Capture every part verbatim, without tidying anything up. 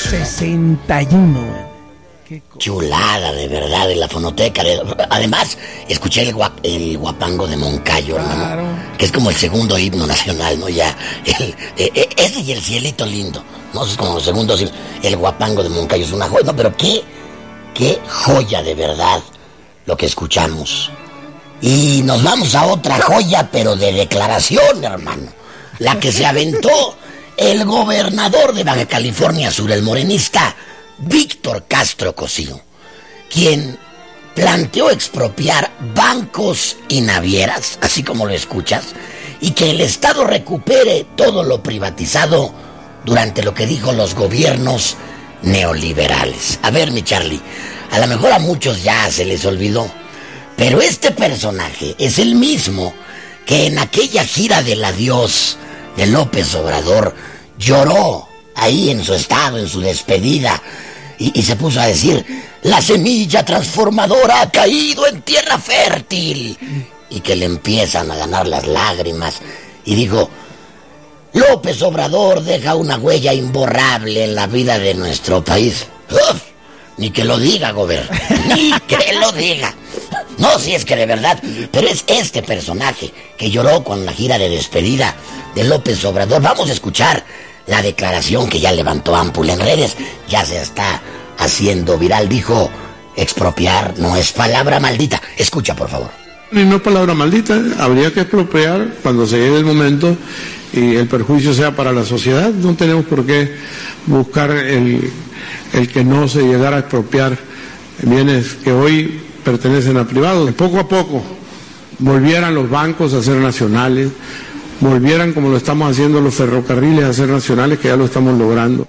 sesenta y uno. Chulada, de verdad, de la fonoteca. Además, escuché el, guap, el guapango de Moncayo, claro, hermano, que es como el segundo himno nacional, ¿no? Ya, el, eh, ese y el cielito lindo, ¿no? Es como los segundos, el guapango de Moncayo es una joya, ¿no? Pero qué, qué joya, de verdad, lo que escuchamos. Y nos vamos a otra joya, pero de declaración, hermano. La que se aventó el gobernador de Baja California Sur, el morenista Víctor Castro Cosío, quien planteó expropiar bancos y navieras, así como lo escuchas, y que el Estado recupere todo lo privatizado durante lo que dijo los gobiernos neoliberales. A ver, mi Charlie, a lo mejor a muchos ya se les olvidó, pero este personaje es el mismo que en aquella gira del adiós de López Obrador lloró ahí en su estado, en su despedida, y, y se puso a decir: la semilla transformadora ha caído en tierra fértil, y que le empiezan a ganar las lágrimas, y dijo: López Obrador deja una huella imborrable en la vida de nuestro país. Uf, ni que lo diga, gobernador, ni que lo diga. No, si es que de verdad, pero es este personaje que lloró con la gira de despedida de López Obrador. Vamos a escuchar la declaración que ya levantó ámpula en redes, ya se está haciendo viral. Dijo: expropiar no es palabra maldita. Escucha, por favor. Y no es palabra maldita, habría que expropiar cuando se llegue el momento y el perjuicio sea para la sociedad. No tenemos por qué buscar el, el que no se llegara a expropiar bienes que hoy pertenecen a privados. Poco a poco volvieran los bancos a ser nacionales, volvieran, como lo estamos haciendo, los ferrocarriles a ser nacionales, que ya lo estamos logrando.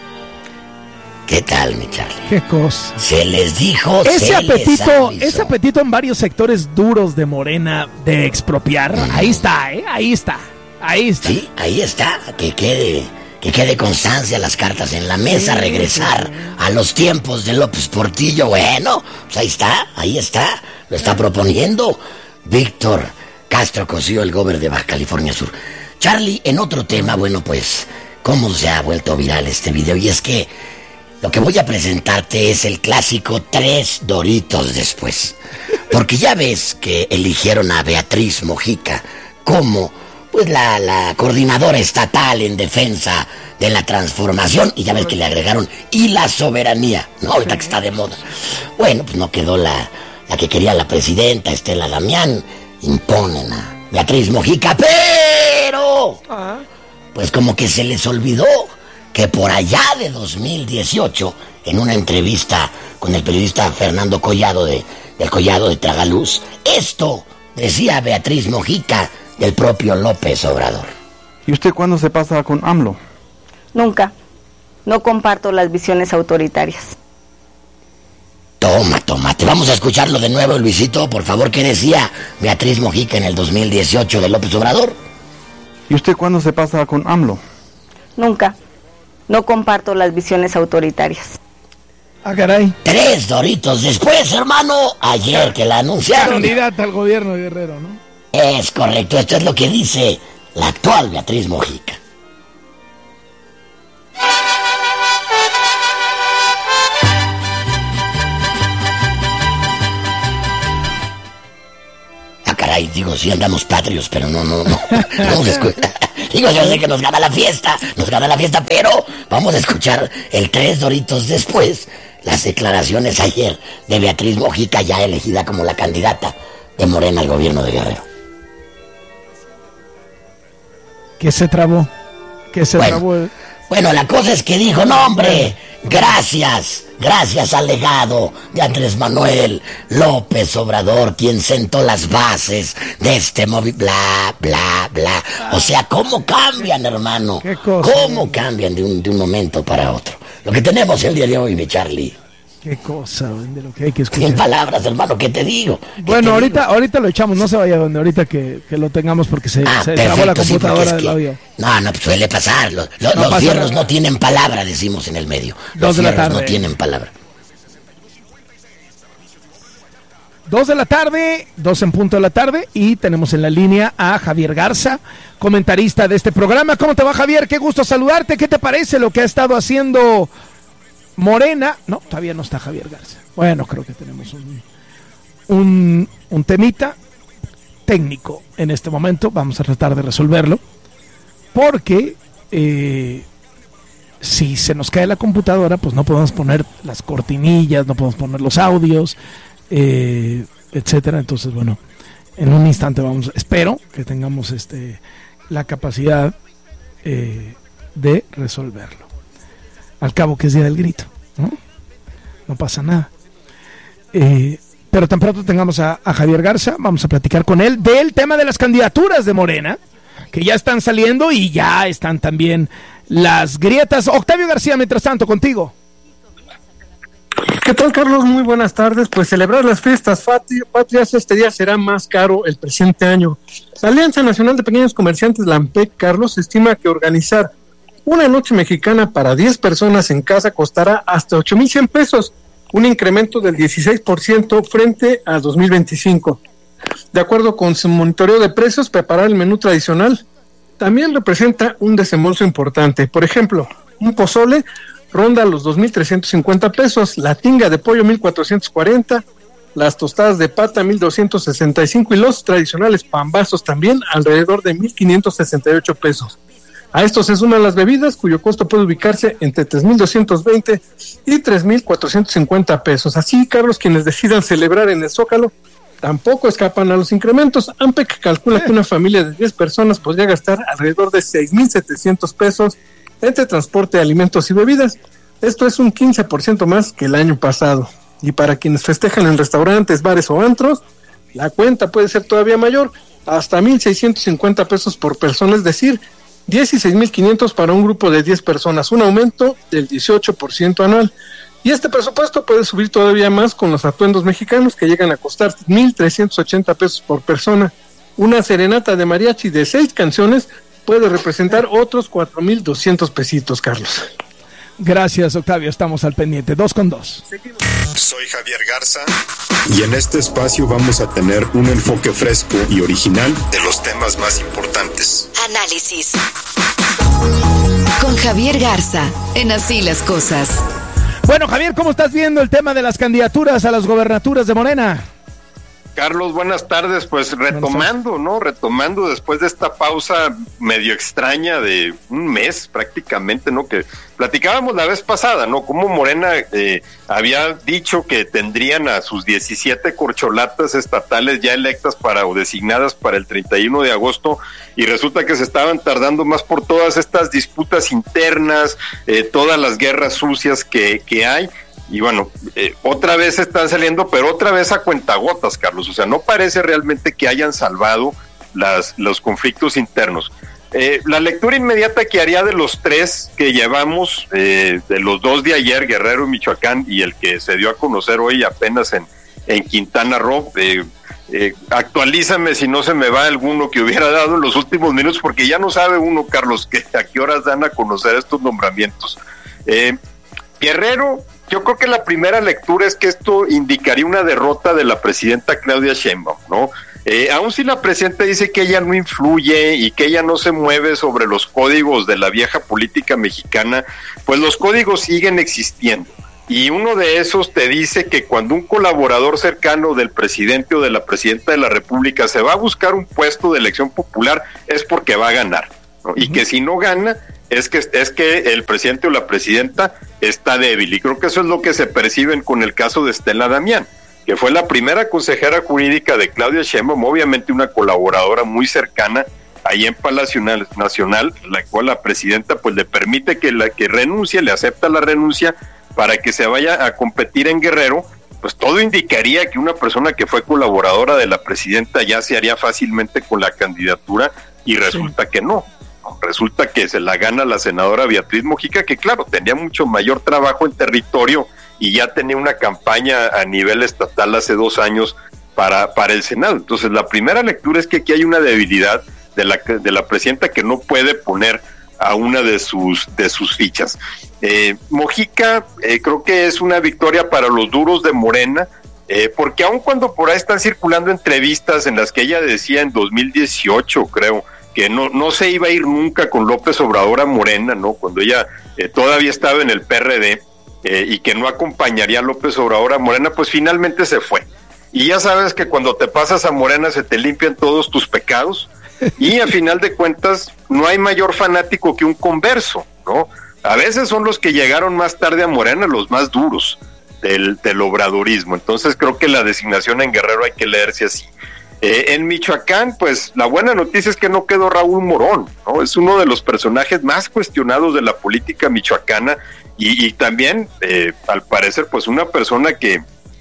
¿Qué tal, mi Charlie? Qué cosa. Se les dijo, ese se apetito, les ese apetito en varios sectores duros de Morena de expropiar, mm. ahí está, ¿eh? Ahí está, ahí está. Sí, ahí está, que quede, que quede constancia, las cartas en la mesa, sí, regresar sí. a los tiempos de López Portillo. Bueno, pues ahí está, ahí está, lo está proponiendo Víctor Castro Cosío, el gobernador de Baja California Sur. Charlie, en otro tema, bueno, pues, cómo se ha vuelto viral este video, y es que lo que voy a presentarte es el clásico Tres Doritos Después. Porque ya ves que eligieron a Beatriz Mojica como, pues, la, la coordinadora estatal en defensa de la transformación, y ya ves que le agregaron y la soberanía, ¿no? Ahorita que está de moda. Bueno, pues no quedó la, la que quería la presidenta, Estela Damián. Imponen a Beatriz Mojica, pero pues como que se les olvidó que por allá de dos mil dieciocho, en una entrevista con el periodista Fernando Collado de, del Collado de Tragaluz, esto decía Beatriz Mojica del propio López Obrador. ¿Y usted cuándo se pasa con AMLO? Nunca. No comparto las visiones autoritarias. Toma, toma, te vamos a escucharlo de nuevo, Luisito, por favor. ¿Qué decía Beatriz Mojica en el dos mil dieciocho de López Obrador? ¿Y usted cuándo se pasa con AMLO? Nunca. No comparto las visiones autoritarias. Ah, caray. Tres Doritos después, hermano, ayer que la anunciaron. Candidata al gobierno de Guerrero, ¿no? Es correcto, esto es lo que dice la actual Beatriz Mojica. Caray, digo, sí andamos patrios, pero no, no, no. Vamos a escuchar. Digo, yo sé que nos gana la fiesta, nos gana la fiesta, pero vamos a escuchar el Tres Doritos después, las declaraciones ayer de Beatriz Mojica, ya elegida como la candidata de Morena al gobierno de Guerrero. ¿Qué se trabó? ¿Qué se bueno, trabó? Bueno, la cosa es que dijo, no, hombre, gracias, gracias al legado de Andrés Manuel López Obrador, quien sentó las bases de este movimiento, bla, bla, bla. O sea, ¿cómo cambian, hermano? ¿Qué cosa? ¿Cómo cambian de un, de un momento para otro? Lo que tenemos el día de hoy, mi Charlie. Qué cosa, de lo que hay que escuchar. Cien palabras, hermano, ¿qué te digo? ¿Qué bueno, te ahorita digo? ahorita lo echamos, no se vaya donde ahorita que, que lo tengamos porque se, ah, se perfecto, trabó la computadora sí, del que, audio. No, no, pues suele pasar. Los, los, no los pasa fierros nada. no tienen palabra, decimos en el medio. Los Dos de la fierros tarde. no tienen palabra. Dos de la tarde, dos en punto de la tarde, y tenemos en la línea a Javier Garza, comentarista de este programa. ¿Cómo te va, Javier? Qué gusto saludarte. ¿Qué te parece lo que ha estado haciendo Morena, no, todavía no está Javier Garza. Bueno, creo que tenemos un, un, un temita técnico en este momento. Vamos a tratar de resolverlo. Porque eh, si se nos cae la computadora, pues no podemos poner las cortinillas, no podemos poner los audios, eh, etcétera. Entonces, bueno, en un instante vamos, espero que tengamos este la capacidad eh, de resolverlo. Al cabo que es Día del Grito, ¿no? No pasa nada. Eh, pero tan pronto tengamos a, a Javier Garza, vamos a platicar con él del tema de las candidaturas de Morena, que ya están saliendo y ya están también las grietas. Octavio García, mientras tanto, contigo. ¿Qué tal, Carlos? Muy buenas tardes. Pues celebrar las fiestas patrias este día será más caro el presente año. La Alianza Nacional de Pequeños Comerciantes, la ANPEC, Carlos, estima que organizar una noche mexicana para diez personas en casa costará hasta ocho mil cien pesos, un incremento del dieciséis por ciento frente a dos mil veinticinco. De acuerdo con su monitoreo de precios, preparar el menú tradicional también representa un desembolso importante. Por ejemplo, un pozole ronda los dos mil trescientos cincuenta pesos, la tinga de pollo mil cuatrocientos cuarenta, las tostadas de pata mil doscientos sesenta y cinco y los tradicionales pambazos también alrededor de mil quinientos sesenta y ocho pesos. A esto se suman las bebidas, cuyo costo puede ubicarse entre tres mil doscientos veinte y tres mil cuatrocientos cincuenta pesos. Así, Carlos, quienes decidan celebrar en el Zócalo tampoco escapan a los incrementos. ANPEC calcula que una familia de diez personas podría gastar alrededor de seis mil setecientos pesos entre transporte, alimentos y bebidas. Esto es un quince por ciento más que el año pasado. Y para quienes festejan en restaurantes, bares o antros, la cuenta puede ser todavía mayor, hasta mil seiscientos cincuenta pesos por persona, es decir, dieciséis mil quinientos para un grupo de diez personas, un aumento del dieciocho por ciento anual. Y este presupuesto puede subir todavía más con los atuendos mexicanos, que llegan a costar mil trescientos ochenta pesos por persona. Una serenata de mariachi de seis canciones puede representar otros cuatro mil doscientos pesitos, Carlos. Gracias, Octavio, estamos al pendiente. Dos con dos. Soy Javier Garza y en este espacio vamos a tener un enfoque fresco y original de los temas más importantes. Análisis con Javier Garza en Así las Cosas. Bueno, Javier, ¿cómo estás viendo el tema de las candidaturas a las gobernaturas de Morena? Carlos, buenas tardes. Pues retomando, ¿no? Retomando después de esta pausa medio extraña de un mes prácticamente, ¿no? Que platicábamos la vez pasada, ¿no? Como Morena eh, había dicho que tendrían a sus diecisiete corcholatas estatales ya electas para o designadas para el treinta y uno de agosto, y resulta que se estaban tardando más por todas estas disputas internas, eh, todas las guerras sucias que, que hay. Y bueno, eh, otra vez están saliendo, pero otra vez a cuentagotas, Carlos. O sea, no parece realmente que hayan salvado las, los conflictos internos. Eh, la lectura inmediata que haría de los tres que llevamos, eh, de los dos de ayer, Guerrero y Michoacán, y el que se dio a conocer hoy apenas en, en Quintana Roo, eh, eh, actualízame si no se me va alguno que hubiera dado en los últimos minutos, porque ya no sabe uno, Carlos, que a qué horas dan a conocer estos nombramientos. Eh, Guerrero... Yo creo que la primera lectura es que esto indicaría una derrota de la presidenta Claudia Sheinbaum, ¿no? Eh, aun si la presidenta dice que ella no influye y que ella no se mueve sobre los códigos de la vieja política mexicana, pues los códigos siguen existiendo. Y uno de esos te dice que cuando un colaborador cercano del presidente o de la presidenta de la República se va a buscar un puesto de elección popular es porque va a ganar, ¿no? Y que si no gana es que es que el presidente o la presidenta está débil, y creo que eso es lo que se perciben con el caso de Estela Damián, que fue la primera consejera jurídica de Claudia Sheinbaum, obviamente una colaboradora muy cercana ahí en Palacio Nacional, la cual la presidenta pues le permite que la que renuncie, le acepta la renuncia para que se vaya a competir en Guerrero. Pues todo indicaría que una persona que fue colaboradora de la presidenta ya se haría fácilmente con la candidatura, y resulta sí. que no. Resulta que se la gana la senadora Beatriz Mojica, que claro, tenía mucho mayor trabajo en territorio y ya tenía una campaña a nivel estatal hace dos años para, para el Senado. Entonces la primera lectura es que aquí hay una debilidad de la, de la presidenta, que no puede poner a una de sus, de sus fichas. Eh, Mojica eh, creo que es una victoria para los duros de Morena, eh, porque aun cuando por ahí están circulando entrevistas en las que ella decía en dos mil dieciocho, creo, que no, no se iba a ir nunca con López Obrador a Morena, ¿no? Cuando ella eh, todavía estaba en el P R D, eh, y que no acompañaría a López Obrador a Morena, pues finalmente se fue. Y ya sabes que cuando te pasas a Morena se te limpian todos tus pecados, y a final de cuentas no hay mayor fanático que un converso, ¿no? A veces son los que llegaron más tarde a Morena los más duros del, del obradorismo. Entonces creo que la designación en Guerrero hay que leerse así. Eh, en Michoacán, pues la buena noticia es que no quedó Raúl Morón, ¿no? Es uno de los personajes más cuestionados de la política michoacana y, y también, eh, al parecer, pues una persona que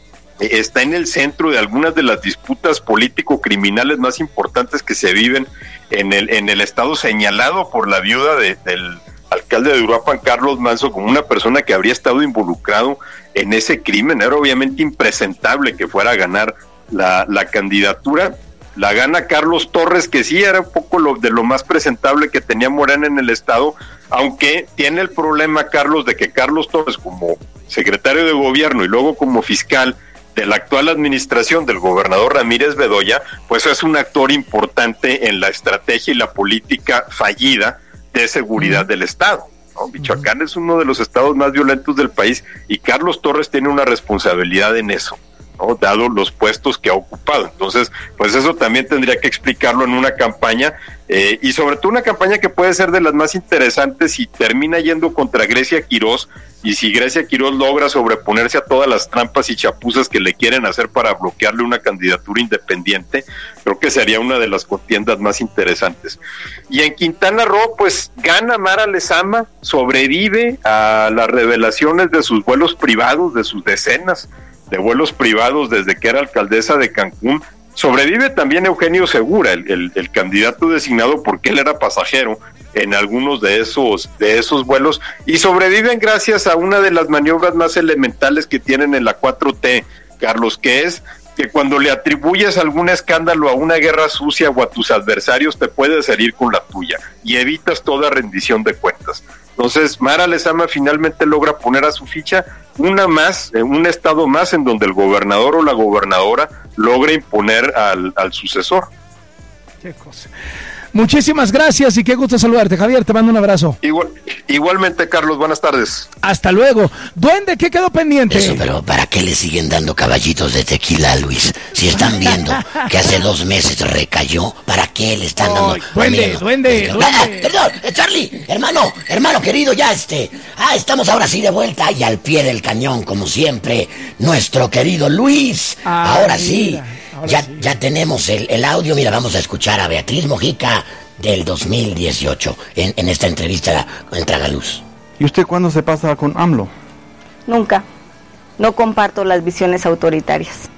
está en el centro de algunas de las disputas político-criminales más importantes que se viven en el, en el estado, señalado por la viuda de, del alcalde de Uruapan, Carlos Manzo, como una persona que habría estado involucrado en ese crimen. Era obviamente impresentable que fuera a ganar la, la candidatura. La gana Carlos Torres, que sí era un poco lo, de lo más presentable que tenía Morena en el estado, aunque tiene el problema, Carlos, de que Carlos Torres, como secretario de gobierno y luego como fiscal de la actual administración del gobernador Ramírez Bedoya, pues es un actor importante en la estrategia y la política fallida de seguridad del estado, ¿no? Michoacán es uno de los estados más violentos del país y Carlos Torres tiene una responsabilidad en eso, ¿no? Dado los puestos que ha ocupado. Entonces, pues eso también tendría que explicarlo en una campaña, eh, y sobre todo una campaña que puede ser de las más interesantes y termina yendo contra Grecia Quirós, y si Grecia Quirós logra sobreponerse a todas las trampas y chapuzas que le quieren hacer para bloquearle una candidatura independiente, creo que sería una de las contiendas más interesantes. Y en Quintana Roo, pues gana Mara Lezama, sobrevive a las revelaciones de sus vuelos privados, de sus decenas de vuelos privados desde que era alcaldesa de Cancún. Sobrevive también Eugenio Segura, el, el, el candidato designado, porque él era pasajero en algunos de esos, de esos vuelos, y sobreviven gracias a una de las maniobras más elementales que tienen en la cuatro T, Carlos, que es que cuando le atribuyes algún escándalo a una guerra sucia o a tus adversarios, te puedes herir con la tuya y evitas toda rendición de cuentas. Entonces, Mara Lezama finalmente logra poner a su ficha una más, un estado más en donde el gobernador o la gobernadora logra imponer al, al sucesor. Qué cosa. Muchísimas gracias y qué gusto saludarte, Javier, te mando un abrazo. Igual, igualmente, Carlos, buenas tardes. Hasta luego. Duende, ¿qué quedó pendiente? Eso, pero ¿para qué le siguen dando caballitos de tequila a Luis? Si están viendo que hace dos meses recayó, ¿para qué le están dando? Oh, duende, no, duende, no, duende. Ah, perdón, eh, Charlie, hermano, hermano querido, ya este. Ah, estamos ahora sí de vuelta y al pie del cañón, como siempre, nuestro querido Luis. Ah, ahora mira. sí. Ahora Ya, sí. ya tenemos el, el audio. Mira, vamos a escuchar a Beatriz Mojica del dos mil dieciocho en, en esta entrevista en Tragaluz. ¿Y usted cuándo se pasa con AMLO? Nunca. No comparto las visiones autoritarias.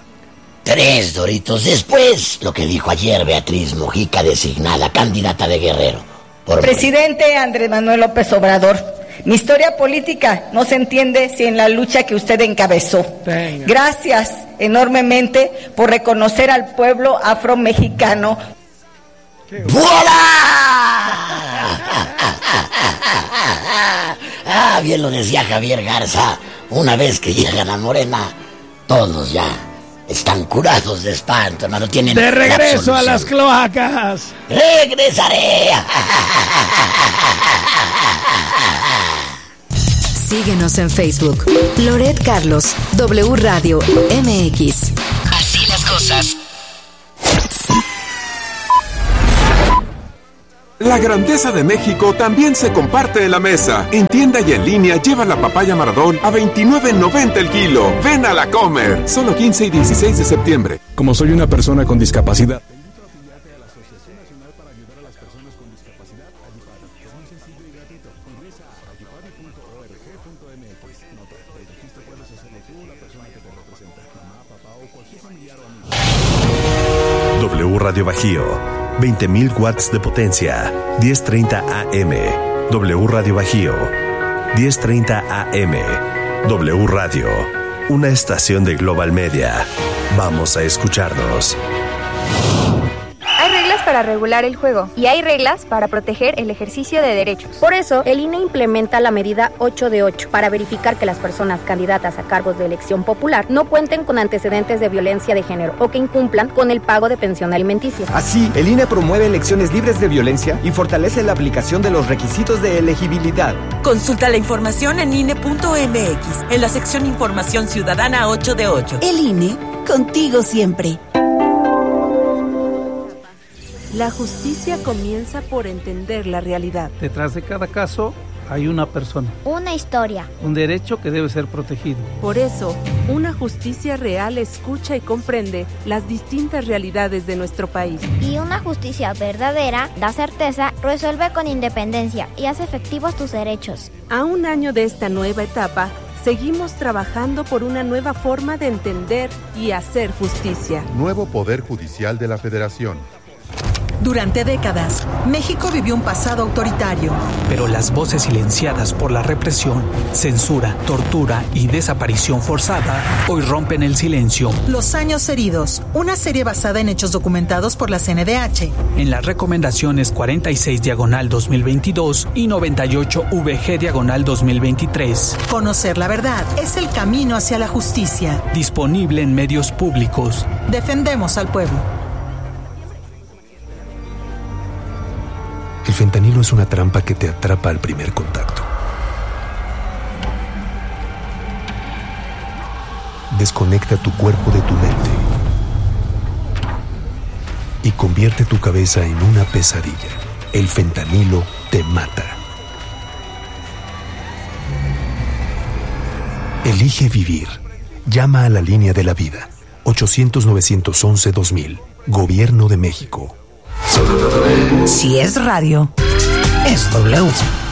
Tres doritos después, lo que dijo ayer Beatriz Mojica, designada candidata de Guerrero. Por Presidente Andrés Manuel López Obrador, mi historia política no se entiende sin la lucha que usted encabezó. Venga. Gracias enormemente por reconocer al pueblo afromexicano. ¡Voilà! Ah, bien lo decía Javier Garza. Una vez que llegan a Morena, todos ya están curados de espanto, hermano. Tienen De regreso la a las absolución. cloacas. Regresaré. Síguenos en Facebook. Loret Carlos, W Radio M X. Así las cosas. La grandeza de México también se comparte en la mesa. En tienda y en línea lleva la papaya Maradón a veintinueve noventa el kilo. Ven a la comer. Solo quince y dieciséis de septiembre. Como soy una persona con discapacidad. W Radio Bajío, veinte mil watts de potencia, diez treinta A M. W Radio Bajío, diez treinta A M. W Radio, una estación de Global Media. Vamos a escucharnos. Hay reglas para regular el juego y hay reglas para proteger el ejercicio de derechos. Por eso, el I N E implementa la medida ocho de ocho para verificar que las personas candidatas a cargos de elección popular no cuenten con antecedentes de violencia de género o que incumplan con el pago de pensión alimenticia. Así, el I N E promueve elecciones libres de violencia y fortalece la aplicación de los requisitos de elegibilidad. Consulta la información en I N E punto M X, en la sección Información Ciudadana ocho de ocho. El I N E, contigo siempre. La justicia comienza por entender la realidad. Detrás de cada caso hay una persona. Una historia. Un derecho que debe ser protegido. Por eso, una justicia real escucha y comprende las distintas realidades de nuestro país. Y una justicia verdadera da certeza, resuelve con independencia y hace efectivos tus derechos. A un año de esta nueva etapa, seguimos trabajando por una nueva forma de entender y hacer justicia. Nuevo Poder Judicial de la Federación. Durante décadas, México vivió un pasado autoritario. Pero las voces silenciadas por la represión, censura, tortura y desaparición forzada hoy rompen el silencio. Los años heridos, una serie basada en hechos documentados por la C N D H. En las recomendaciones cuarenta y seis diagonal dos mil veintidós y noventa y ocho V G diagonal dos mil veintitrés. Conocer la verdad es el camino hacia la justicia. Disponible en medios públicos. Defendemos al pueblo. El fentanilo es una trampa que te atrapa al primer contacto. Desconecta tu cuerpo de tu mente y convierte tu cabeza en una pesadilla. El fentanilo te mata. Elige vivir. Llama a la línea de la vida. ochocientos, novecientos once, dos mil. Gobierno de México. Si es radio, es W.